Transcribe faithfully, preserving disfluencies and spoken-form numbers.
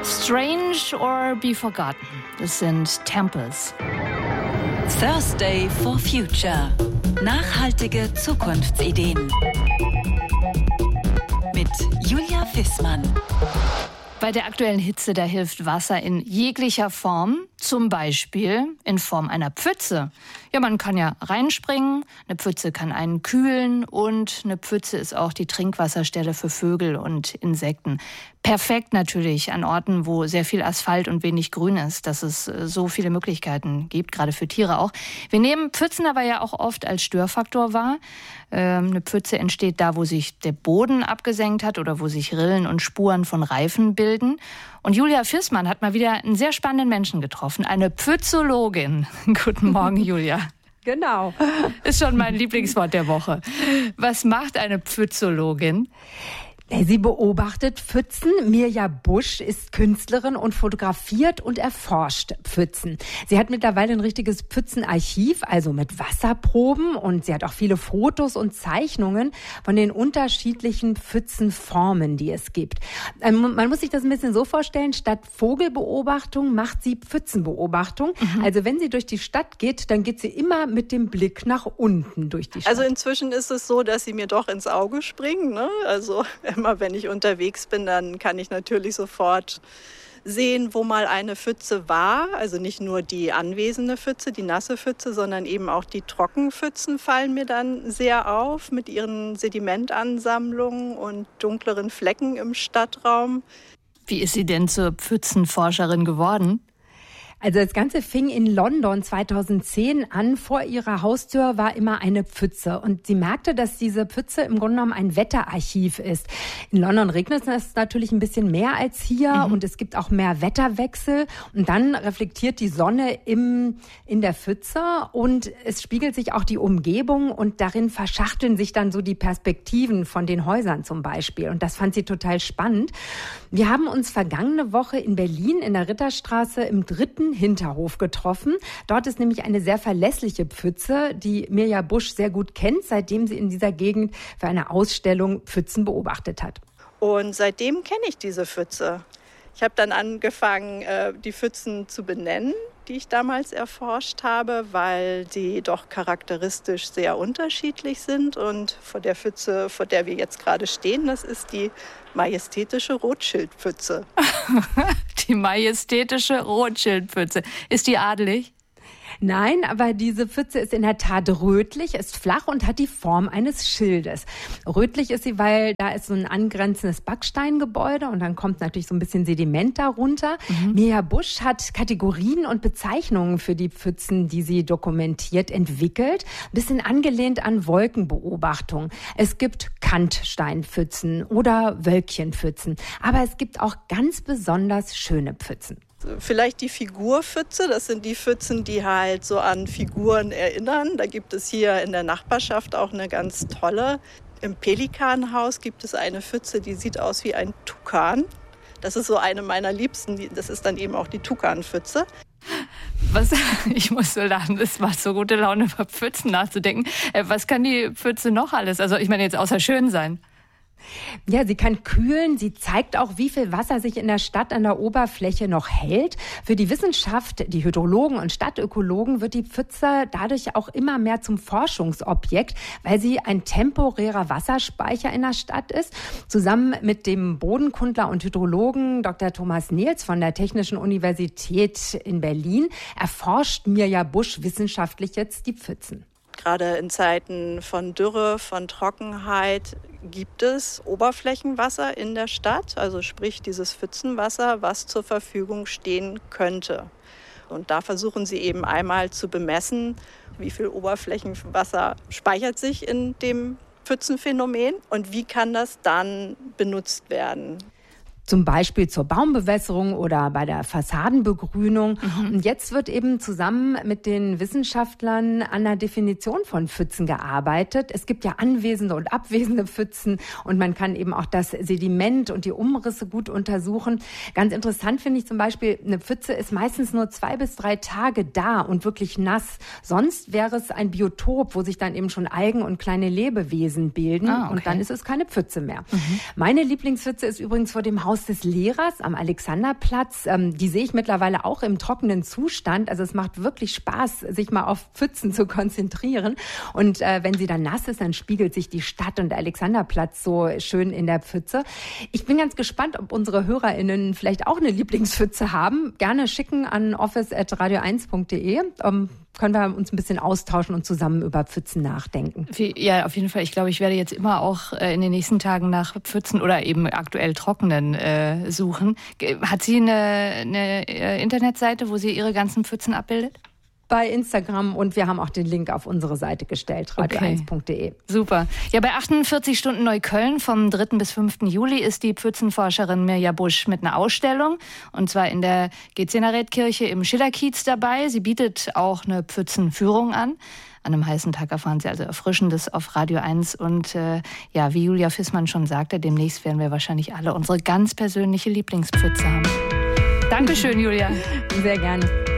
Strange or Be Forgotten. Das sind Temples. Thursday for Future. Nachhaltige Zukunftsideen. Mit Julia Fissmann. Bei der aktuellen Hitze, da hilft Wasser in jeglicher Form, zum Beispiel in Form einer Pfütze. Ja, man kann ja reinspringen, eine Pfütze kann einen kühlen und eine Pfütze ist auch die Trinkwasserstelle für Vögel und Insekten. Perfekt natürlich an Orten, wo sehr viel Asphalt und wenig Grün ist, dass es so viele Möglichkeiten gibt, gerade für Tiere auch. Wir nehmen Pfützen aber ja auch oft als Störfaktor wahr. Ähm, eine Pfütze entsteht da, wo sich der Boden abgesenkt hat oder wo sich Rillen und Spuren von Reifen bilden. Und Julia Fissmann hat mal wieder einen sehr spannenden Menschen getroffen, eine Pfützologin. Guten Morgen, Julia. Genau. Ist schon mein Lieblingswort der Woche. Was macht eine Pfützologin? Sie beobachtet Pfützen. Mirja Busch ist Künstlerin und fotografiert und erforscht Pfützen. Sie hat mittlerweile ein richtiges Pfützenarchiv, also mit Wasserproben, und sie hat auch viele Fotos und Zeichnungen von den unterschiedlichen Pfützenformen, die es gibt. Man muss sich das ein bisschen so vorstellen, statt Vogelbeobachtung macht sie Pfützenbeobachtung. Mhm. Also wenn sie durch die Stadt geht, dann geht sie immer mit dem Blick nach unten durch die Stadt. Also inzwischen ist es so, dass sie mir doch ins Auge springen, ne? Also immer wenn ich unterwegs bin, dann kann ich natürlich sofort sehen, wo mal eine Pfütze war. Also nicht nur die anwesende Pfütze, die nasse Pfütze, sondern eben auch die Trockenpfützen fallen mir dann sehr auf mit ihren Sedimentansammlungen und dunkleren Flecken im Stadtraum. Wie ist sie denn zur Pfützenforscherin geworden? Also das Ganze fing in London zweitausendzehn an. Vor ihrer Haustür war immer eine Pfütze. Und sie merkte, dass diese Pfütze im Grunde genommen ein Wetterarchiv ist. In London regnet es natürlich ein bisschen mehr als hier. Mhm. Und es gibt auch mehr Wetterwechsel. Und dann reflektiert die Sonne im, in der Pfütze. Und es spiegelt sich auch die Umgebung. Und darin verschachteln sich dann so die Perspektiven von den Häusern zum Beispiel. Und das fand sie total spannend. Wir haben uns vergangene Woche in Berlin in der Ritterstraße im dritten Hinterhof getroffen. Dort ist nämlich eine sehr verlässliche Pfütze, die Mirja Busch sehr gut kennt, seitdem sie in dieser Gegend für eine Ausstellung Pfützen beobachtet hat. Und seitdem kenne ich diese Pfütze. Ich habe dann angefangen, die Pfützen zu benennen, die ich damals erforscht habe, weil sie doch charakteristisch sehr unterschiedlich sind. Und vor der Pfütze, vor der wir jetzt gerade stehen, das ist die majestätische Rotschildpfütze. Die majestätische Rotschildpfütze. Ist die adelig? Nein, aber diese Pfütze ist in der Tat rötlich, ist flach und hat die Form eines Schildes. Rötlich ist sie, weil da ist so ein angrenzendes Backsteingebäude und dann kommt natürlich so ein bisschen Sediment darunter. Mhm. Mirja Busch hat Kategorien und Bezeichnungen für die Pfützen, die sie dokumentiert, entwickelt. Ein bisschen angelehnt an Wolkenbeobachtung. Es gibt Kantsteinpfützen oder Wölkchenpfützen. Aber es gibt auch ganz besonders schöne Pfützen. Vielleicht die Figurpfütze, das sind die Pfützen, die halt so an Figuren erinnern. Da gibt es hier in der Nachbarschaft auch eine ganz tolle. Im Pelikanhaus gibt es eine Pfütze, die sieht aus wie ein Tukan. Das ist so eine meiner Liebsten, das ist dann eben auch die Tukanpfütze. Was, ich muss so lachen, es macht so gute Laune, über Pfützen nachzudenken. Was kann die Pfütze noch alles? Also ich meine jetzt außer schön sein. Ja, sie kann kühlen. Sie zeigt auch, wie viel Wasser sich in der Stadt an der Oberfläche noch hält. Für die Wissenschaft, die Hydrologen und Stadtökologen, wird die Pfütze dadurch auch immer mehr zum Forschungsobjekt, weil sie ein temporärer Wasserspeicher in der Stadt ist. Zusammen mit dem Bodenkundler und Hydrologen Doktor Thomas Nehls von der Technischen Universität in Berlin erforscht Mirja Busch wissenschaftlich jetzt die Pfützen. Gerade in Zeiten von Dürre, von Trockenheit gibt es Oberflächenwasser in der Stadt, also sprich dieses Pfützenwasser, was zur Verfügung stehen könnte. Und da versuchen sie eben einmal zu bemessen, wie viel Oberflächenwasser speichert sich in dem Pfützenphänomen und wie kann das dann benutzt werden. Zum Beispiel zur Baumbewässerung oder bei der Fassadenbegrünung. Mhm. Und jetzt wird eben zusammen mit den Wissenschaftlern an der Definition von Pfützen gearbeitet. Es gibt ja anwesende und abwesende Pfützen und man kann eben auch das Sediment und die Umrisse gut untersuchen. Ganz interessant finde ich zum Beispiel, eine Pfütze ist meistens nur zwei bis drei Tage da und wirklich nass. Sonst wäre es ein Biotop, wo sich dann eben schon Algen und kleine Lebewesen bilden. Ah, okay. Und dann ist es keine Pfütze mehr. Mhm. Meine Lieblingspfütze ist übrigens vor dem Haus Haus des Lehrers am Alexanderplatz. Ähm, die sehe ich mittlerweile auch im trockenen Zustand. Also es macht wirklich Spaß, sich mal auf Pfützen zu konzentrieren. Und äh, wenn sie dann nass ist, dann spiegelt sich die Stadt und der Alexanderplatz so schön in der Pfütze. Ich bin ganz gespannt, ob unsere HörerInnen vielleicht auch eine Lieblingspfütze haben. Gerne schicken an office at radio eins punkt de. Um, können wir uns ein bisschen austauschen und zusammen über Pfützen nachdenken. Ja, auf jeden Fall. Ich glaube, ich werde jetzt immer auch in den nächsten Tagen nach Pfützen oder eben aktuell trockenen äh, suchen. Hat sie eine, eine Internetseite, wo sie ihre ganzen Pfützen abbildet? Bei Instagram und wir haben auch den Link auf unsere Seite gestellt, radio eins punkt de. Super. Ja, bei achtundvierzig Stunden Neukölln vom dritten bis fünften Juli ist die Pfützenforscherin Mirja Busch mit einer Ausstellung. Und zwar in der Gezenaredkirche im Schillerkiez dabei. Sie bietet auch eine Pfützenführung an. An einem heißen Tag erfahren Sie also Erfrischendes auf Radio eins. Und äh, ja, wie Julia Fissmann schon sagte, demnächst werden wir wahrscheinlich alle unsere ganz persönliche Lieblingspfütze haben. Dankeschön, Julia. Sehr gerne.